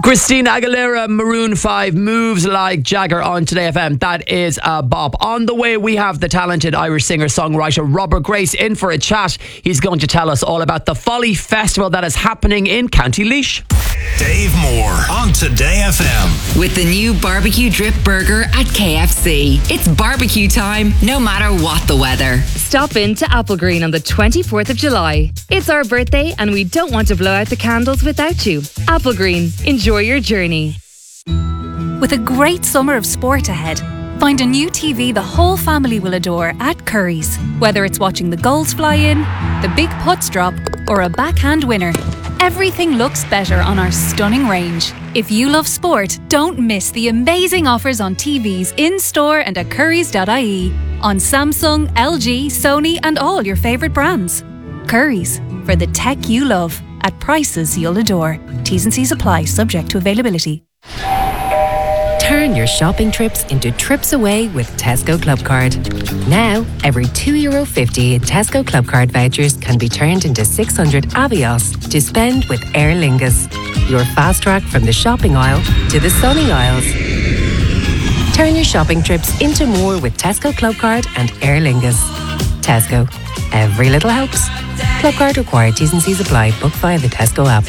Christina Aguilera, Maroon 5, Moves Like Jagger on Today FM. That is a bop. On the way, we have the talented Irish singer-songwriter Robert Grace in for a chat. He's going to tell us all about the Folly Festival that is happening in County Laois. Dave Moore on Today FM. With the new barbecue drip burger at KFC. It's barbecue time, no matter what the weather. Stop in to Applegreen on the 24th of July. It's our birthday and we don't want to blow out the candles without you. Applegreen, enjoy your journey. With a great summer of sport ahead, find a new TV the whole family will adore at Curry's. Whether it's watching the goals fly in, the big putts drop, or a backhand winner, everything looks better on our stunning range. If you love sport, don't miss the amazing offers on TVs in-store and at currys.ie on Samsung, LG, Sony and all your favourite brands. Currys, for the tech you love at prices you'll adore. T's and C's apply, subject to availability. Turn your shopping trips into trips away with Tesco Clubcard. Now, every €2.50 in Tesco Clubcard vouchers can be turned into 600 Avios to spend with Aer Lingus. Your fast track from the shopping aisle to the sunny aisles. Turn your shopping trips into more with Tesco Clubcard and Aer Lingus. Tesco. Every little helps. Clubcard required. T's and C's apply. Book via the Tesco app.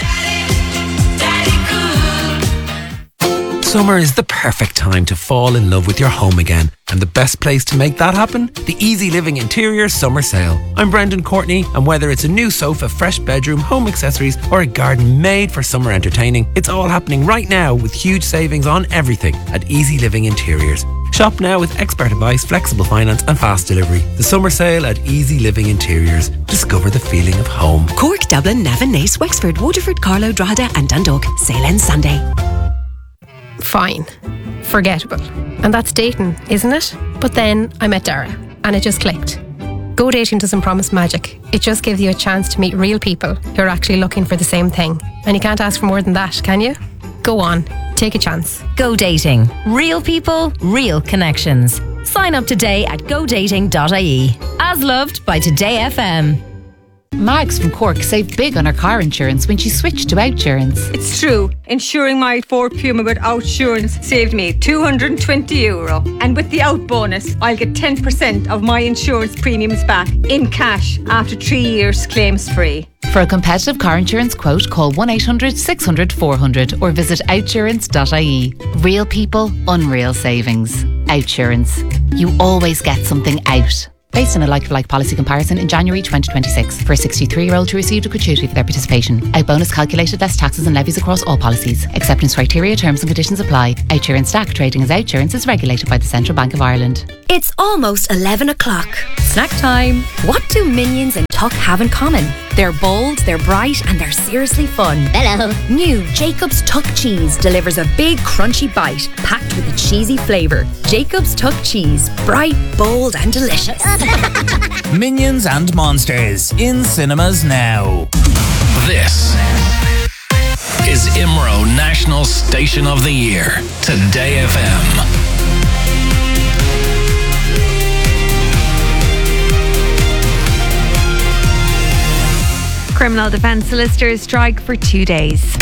Summer is the perfect time to fall in love with your home again. And the best place to make that happen? The Easy Living Interiors Summer Sale. I'm Brendan Courtney, and whether it's a new sofa, fresh bedroom, home accessories, or a garden made for summer entertaining, it's all happening right now with huge savings on everything at Easy Living Interiors. Shop now with expert advice, flexible finance and fast delivery. The summer sale at Easy Living Interiors. Discover the feeling of home. Cork, Dublin, Navan, Naas, Wexford, Waterford, Carlow, Drogheda and Dundalk. Sale ends Sunday. Fine. Forgettable. And that's dating, isn't it? But then I met Dara and it just clicked. Go Dating doesn't promise magic. It just gives you a chance to meet real people who are actually looking for the same thing. And you can't ask for more than that, can you? Go on. Take a chance. Go Dating. Real people, real connections. Sign up today at godating.ie. As loved by Today FM. Mags from Cork saved big on her car insurance when she switched to Outsurance. It's true. Insuring my Ford Puma with Outsurance saved me €220. And with the Out bonus, I'll get 10% of my insurance premiums back in cash after 3 years claims free. For a competitive car insurance quote, call 1-800-600-400 or visit outsurance.ie. Real people, unreal savings. Outsurance. You always get something out. Based on a like-for-like policy comparison in January 2026 for a 63-year-old who received a gratuity for their participation. Out bonus calculated less taxes and levies across all policies. Acceptance criteria, terms and conditions apply. Outsurance stack trading as Outsurance is regulated by the Central Bank of Ireland. It's almost 11 o'clock. Snack time. What do Minions and Tuck have in common? They're bold, they're bright, and they're seriously fun. Hello. New Jacob's Tuck Cheese delivers a big crunchy bite packed with a cheesy flavour. Jacob's Tuck Cheese. Bright, bold, and delicious. Minions and Monsters in cinemas now. This is IMRO National Station of the Year. Today FM. Criminal defence solicitors strike for 2 days.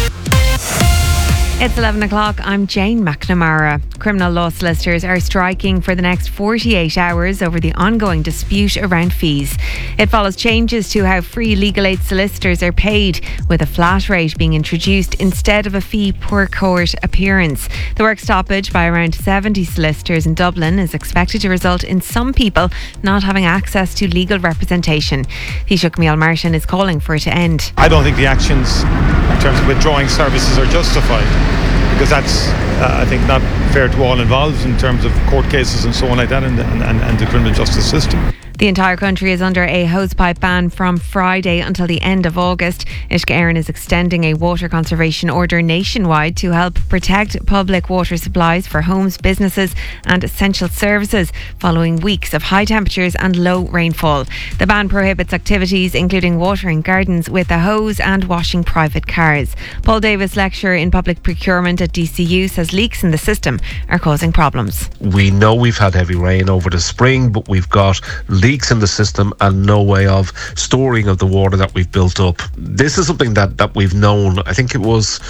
It's 11 o'clock. I'm Jane McNamara. Criminal law solicitors are striking for the next 48 hours over the ongoing dispute around fees. It follows changes to how free legal aid solicitors are paid, with a flat rate being introduced instead of a fee per court appearance. The work stoppage by around 70 solicitors in Dublin is expected to result in some people not having access to legal representation. Taoiseach Micheál Martin is calling for it to end. I don't think the actions in terms of withdrawing services are justified, because that's, I think, not fair to all involved in terms of court cases and so on like that, and the criminal justice system. The entire country is under a hosepipe ban from Friday until the end of August. Uisce Éireann is extending a water conservation order nationwide to help protect public water supplies for homes, businesses and essential services following weeks of high temperatures and low rainfall. The ban prohibits activities including watering gardens with a hose and washing private cars. Paul Davis, lecturer in public procurement at DCU, says leaks in the system are causing problems. We know we've had heavy rain over the spring, but we've got leaks in the system and no way of storing of the water that we've built up. This is something that we've known. I think it was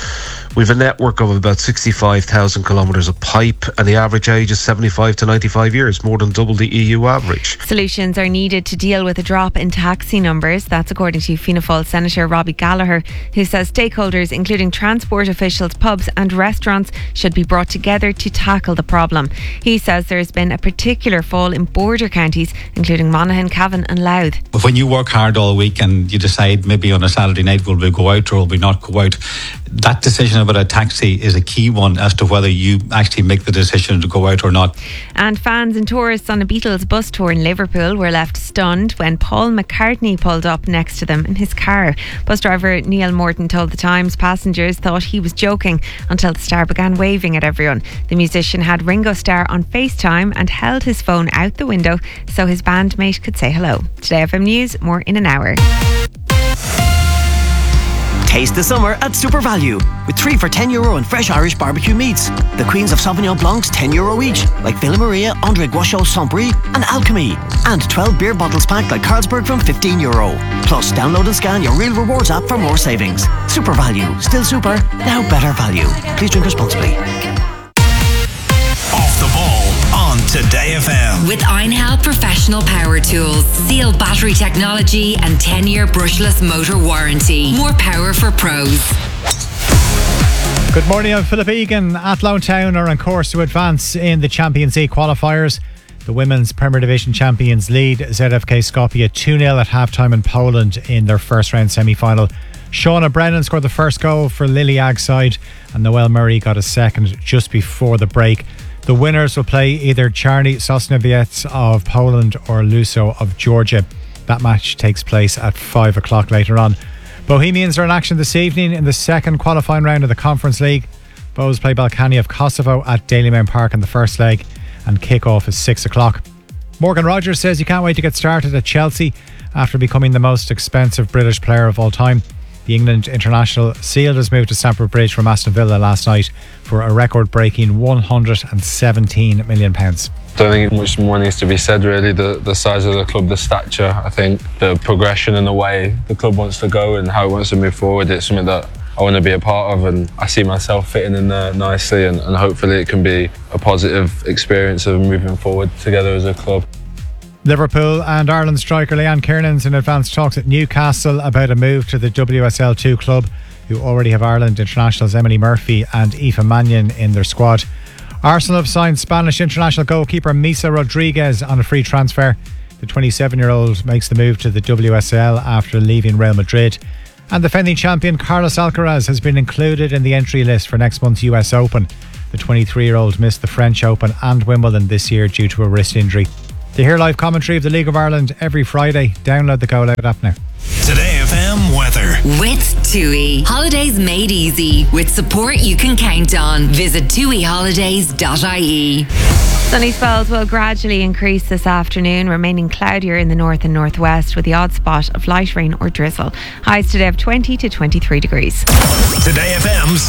We've a network of about 65,000 kilometres of pipe, and the average age is 75 to 95 years, more than double the EU average. Solutions are needed to deal with a drop in taxi numbers. That's according to Fianna Fáil Senator Robbie Gallagher, who says stakeholders, including transport officials, pubs and restaurants, should be brought together to tackle the problem. He says there has been a particular fall in border counties, including Monaghan, Cavan and Louth. But when you work hard all week and you decide maybe on a Saturday night will we go out or will we not go out, that decision about a taxi is a key one as to whether you actually make the decision to go out or not. And fans and tourists on a Beatles bus tour in Liverpool were left stunned when Paul McCartney pulled up next to them in his car. Bus driver Neil Morton told The Times passengers thought he was joking until the star began waving at everyone. The musician had Ringo Starr on FaceTime and held his phone out the window so his bandmate could say hello. Today FM News, more in an hour. Taste the summer at Super Value with 3 for €10 and fresh Irish barbecue meats. The Queens of Sauvignon Blancs €10 each, like Villa Maria, André Guachot, Saint-Brie and Alchemy. And 12 beer bottles packed like Carlsberg from €15. Plus, download and scan your Real Rewards app for more savings. Super Value, still super, now better value. Please drink responsibly. Off the ball on Today FM. With Einhell Professional Power Tools, Seal battery technology and 10-year brushless motor warranty. More power for pros. Good morning, I'm Philip Egan. Athlone Town are on course to advance in the Champions League qualifiers. The Women's Premier Division champions lead ZFK Skopje 2-0 at half-time in Poland in their first round semi-final. Shauna Brennan scored the first goal for Liliag's side and Noelle Murray got a second just before the break. The winners will play either Czarny Sosnowiec of Poland or Luso of Georgia. That match takes place at 5 o'clock later on. Bohemians are in action this evening in the second qualifying round of the Conference League. Bohs play Balkany of Kosovo at Dalymount Park in the first leg and kick-off is 6 o'clock. Morgan Rogers says he can't wait to get started at Chelsea after becoming the most expensive British player of all time. The England international sealed his move to Stamford Bridge from Aston Villa last night for a record-breaking £117 million. I don't think much more needs to be said really. The size of the club, the stature, I think the progression and the way the club wants to go and how it wants to move forward, it's something that I want to be a part of and I see myself fitting in there nicely and hopefully it can be a positive experience of moving forward together as a club. Liverpool and Ireland striker Leanne Kiernan's in advanced talks at Newcastle about a move to the WSL2 club, who already have Ireland internationals Emily Murphy and Aoife Mannion in their squad. Arsenal have signed Spanish international goalkeeper Misa Rodriguez on a free transfer. The 27-year-old makes the move to the WSL after leaving Real Madrid. And defending champion Carlos Alcaraz has been included in the entry list for next month's US Open. The 23-year-old missed the French Open and Wimbledon this year due to a wrist injury. To hear live commentary of the League of Ireland every Friday, download the Go Loud app now. Today FM weather. With TUI. Holidays made easy. With support you can count on. Visit tuiholidays.ie. Sunny spells will gradually increase this afternoon, remaining cloudier in the north and northwest with the odd spot of light rain or drizzle. Highs today of 20 to 23 degrees. Today FM's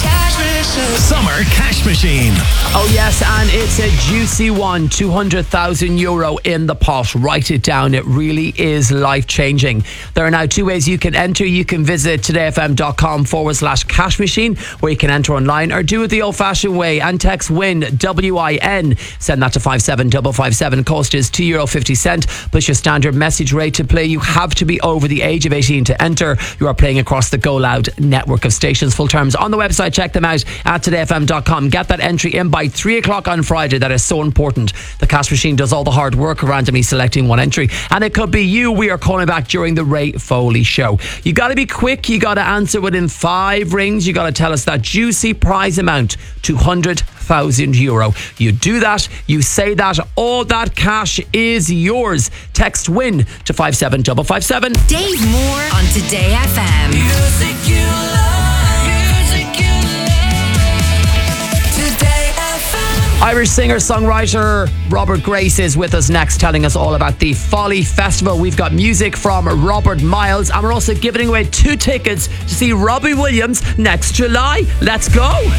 Summer Cash Machine. Oh yes, and it's a juicy one. €200,000 in the pot. Write it down. It really is life-changing. There are now two ways you can enter. You can visit todayfm.com/cash machine, where you can enter online, or do it the old-fashioned way and text WIN, WIN. Send that to 57557. Cost is €2.50 plus your standard message rate to play. You have to be over the age of 18 to enter. You are playing across the Go Loud network of stations. Full terms on the website. Check them out at todayfm.com. Get that entry in by 3 o'clock on Friday. That is so important. The cash machine does all the hard work, randomly selecting one entry, and it could be you. We are calling back during the Ray Foley show. You got to be quick. You got to answer within 5 rings. You got to tell us that juicy prize amount, €200,000. You do that, you say that, all that cash is yours. Text WIN to 57557. Dave Moore on Today FM. Music you love, music you love. Today FM. Irish singer-songwriter Robert Grace is with us next, telling us all about the Folly Festival. We've got music from Robert Miles, and we're also giving away 2 tickets to see Robbie Williams next July. Let's go.